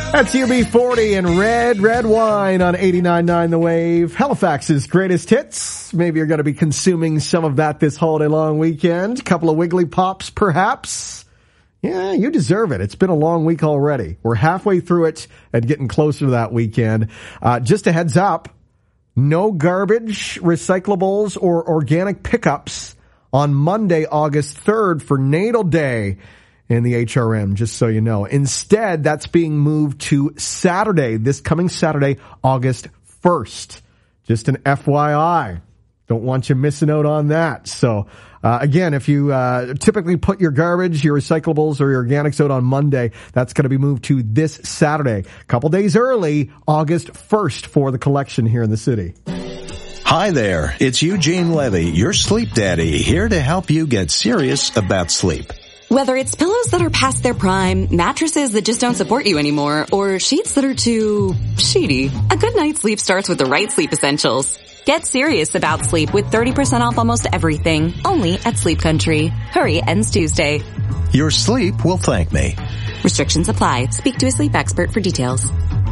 That's UB40 and Red Wine on 89.9 The Wave. Halifax's greatest hits. Maybe you're going to be consuming some of that this holiday long weekend. Couple of Wiggly Pops, perhaps. Yeah, you deserve it. It's been a long week already. We're halfway through it and getting closer to that weekend. Just a heads up, no garbage, recyclables, or organic pickups on Monday, August 3rd for Natal Day in the HRM, just so you know. Instead, that's being moved to Saturday, this coming Saturday, August 1st. Just an FYI. Don't want you missing out on that. So, again, if you typically put your garbage, your recyclables, or your organics out on Monday, that's going to be moved to this Saturday. A couple days early, August 1st for the collection here in the city. Hi there, it's Eugene Levy, your sleep daddy, here to help you get serious about sleep. Whether it's pillows that are past their prime, mattresses that just don't support you anymore, or sheets that are too sheety, a good night's sleep starts with the right sleep essentials. Get serious about sleep with 30% off almost everything, only at Sleep Country. Hurry, ends Tuesday. Your sleep will thank me. Restrictions apply. Speak to a sleep expert for details.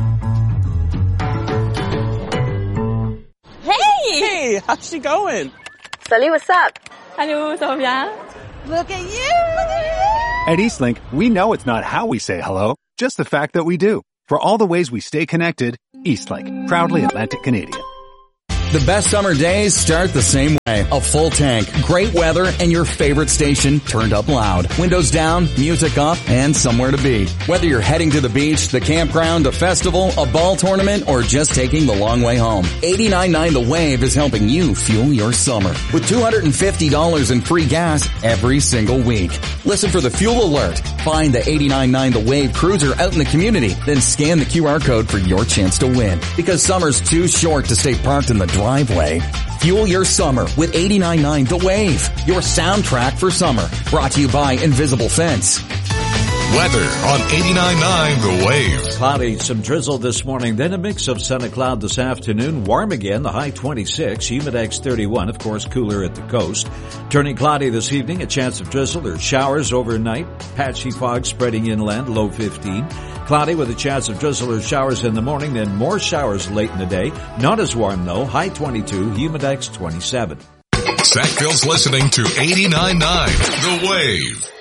Hey, how's she going? Salut, what's up? Hello, ça va bien? Look at you! At Eastlink, we know it's not how we say hello, just the fact that we do. For all the ways we stay connected, Eastlink, proudly Atlantic Canadian. The best summer days start the same way. A full tank, great weather, and your favorite station turned up loud. Windows down, music up, and somewhere to be. Whether you're heading to the beach, the campground, a festival, a ball tournament, or just taking the long way home, 89.9 The Wave is helping you fuel your summer with $250 in free gas every single week. Listen for the fuel alert. Find the 89.9 The Wave cruiser out in the community, then scan the QR code for your chance to win. Because summer's too short to stay parked in the driveway. Fuel your summer with 89.9 The Wave, your soundtrack for summer. Brought to you by Invisible Fence. Weather on 89.9 The Wave. Cloudy, some drizzle this morning, then a mix of sun and cloud this afternoon. Warm again, the high 26, humidex 31, of course cooler at the coast. Turning cloudy this evening, a chance of drizzle or showers overnight. Patchy fog spreading inland, low 15. Cloudy with a chance of drizzle or showers in the morning, then more showers late in the day. Not as warm though, high 22, humidex 27. Sackville's listening to 89.9 The Wave.